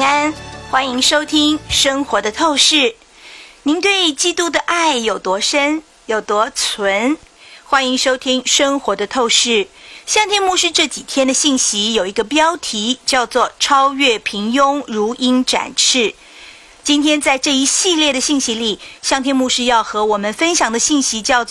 平安，欢迎收听生活的透视。您对基督的爱有多深，有多纯？欢迎收听生活的透视。向天牧师这几天的信息有一个标题，叫做超越平庸，如鹰展翅。今天在这一系列的信息里，向天牧师要和我们分享的信息叫做